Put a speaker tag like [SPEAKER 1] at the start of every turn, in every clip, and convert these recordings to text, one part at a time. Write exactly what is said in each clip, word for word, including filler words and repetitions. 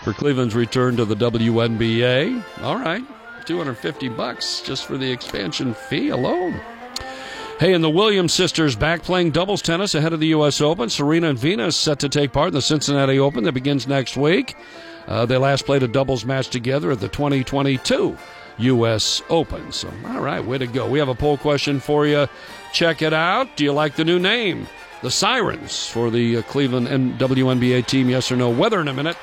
[SPEAKER 1] for Cleveland's return to the W N B A. All right, two hundred fifty bucks just for the expansion fee alone. Hey, and the Williams sisters back playing doubles tennis ahead of the U S Open. Serena and Venus set to take part in the Cincinnati Open that begins next week. Uh, they last played a doubles match together at the twenty twenty-two U S Open. So, all right, way to go. We have a poll question for you. Check it out. Do you like the new name? The Sirens for the uh, Cleveland and W N B A team, yes or no? Weather in a minute.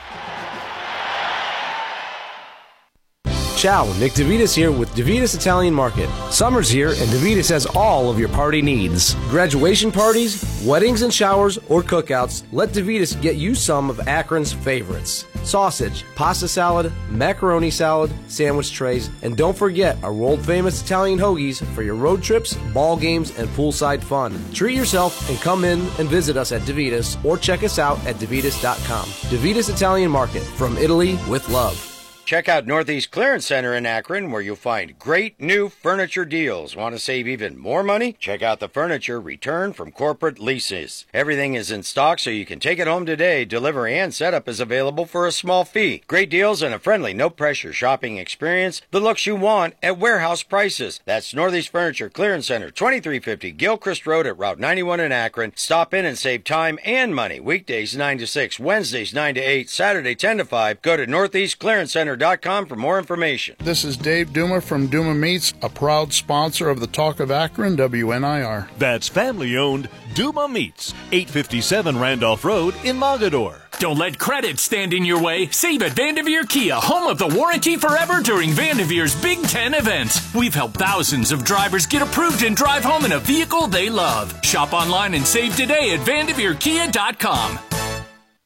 [SPEAKER 2] Ciao, Nick DeVitas here with DeVitas Italian Market. Summer's here and DeVitas has all of your party needs. Graduation parties, weddings and showers, or cookouts, let DeVitas get you some of Akron's favorites. Sausage, pasta salad, macaroni salad, sandwich trays, and don't forget our world-famous Italian hoagies for your road trips, ball games, and poolside fun. Treat yourself and come in and visit us at DeVitas or check us out at DeVitas dot com. DeVitas Italian Market, from Italy with love.
[SPEAKER 3] Check out Northeast Clearance Center in Akron, where you'll find great new furniture deals. Want to save even more money? Check out the furniture returned from corporate leases. Everything is in stock, so you can take it home today. Delivery and setup is available for a small fee. Great deals and a friendly, no-pressure shopping experience. The looks you want at warehouse prices. That's Northeast Furniture Clearance Center, twenty-three fifty Gilchrist Road at Route ninety-one in Akron. Stop in and save time and money. Weekdays nine to six, Wednesdays nine to eight, Saturday ten to five. Go to northeast clearance center dot com for more information.
[SPEAKER 4] This is Dave Duma from Duma Meats, a proud sponsor of the Talk of Akron, W N I R.
[SPEAKER 5] That's family-owned Duma Meats, eight fifty-seven Randolph Road in Mogador.
[SPEAKER 6] Don't let credit stand in your way. Save at Vanderveer Kia, home of the warranty forever during Vanderveer's Big Ten event. We've helped thousands of drivers get approved and drive home in a vehicle they love. Shop online and save today at vanderveer kia dot com.